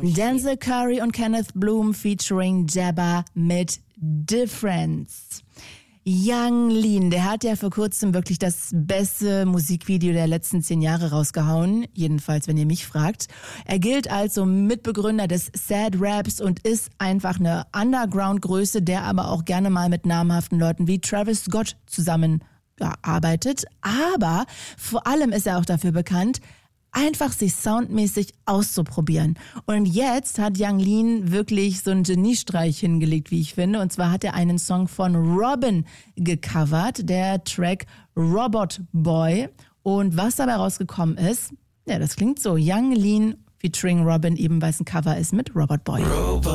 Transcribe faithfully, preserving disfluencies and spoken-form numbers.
Denzel Curry und Kenneth Bloom featuring Jabba mit Difference. Yung Lean, der hat ja vor kurzem wirklich das beste Musikvideo der letzten zehn Jahre rausgehauen. Jedenfalls, wenn ihr mich fragt. Er gilt als so Mitbegründer des Sad Raps und ist einfach eine Underground-Größe, der aber auch gerne mal mit namhaften Leuten wie Travis Scott zusammen ja, arbeitet. Aber vor allem ist er auch dafür bekannt, einfach sich soundmäßig auszuprobieren. Und jetzt hat Yung Lean wirklich so einen Geniestreich hingelegt, wie ich finde. Und zwar hat er einen Song von Robin gecovert, der Track Robot Boy. Und was dabei rausgekommen ist, ja, das klingt so. Yung Lean featuring Robin, eben weil es ein Cover ist mit Robot Boy. Robot